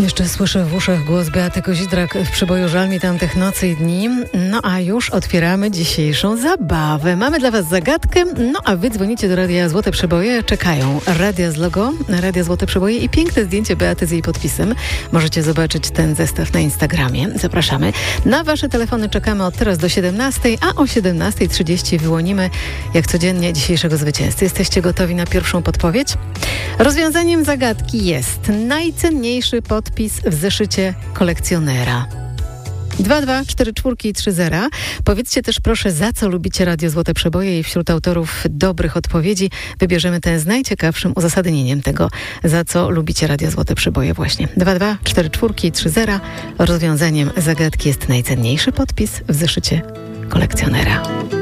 Jeszcze słyszę w uszach głos Beaty Kozidrak w Przeboju Żal mi tamtych nocy i dni. No a już otwieramy dzisiejszą zabawę. Mamy dla Was zagadkę, no a Wy dzwonicie do Radia Złote Przeboje. Czekają radia z logo, Radia Złote Przeboje i piękne zdjęcie Beaty z jej podpisem. Możecie zobaczyć ten zestaw na Instagramie. Zapraszamy. Na Wasze telefony czekamy od teraz do 17, a o 17:30 wyłonimy, jak codziennie, dzisiejszego zwycięzcy. Jesteście gotowi na pierwszą podpowiedź? Rozwiązaniem zagadki jest najcenniejszy podpis w zeszycie kolekcjonera. 224430. Powiedzcie też proszę, za co lubicie Radio Złote Przeboje i wśród autorów dobrych odpowiedzi wybierzemy ten z najciekawszym uzasadnieniem tego, za co lubicie Radio Złote Przeboje właśnie. 224430. Rozwiązaniem zagadki jest najcenniejszy podpis w zeszycie kolekcjonera.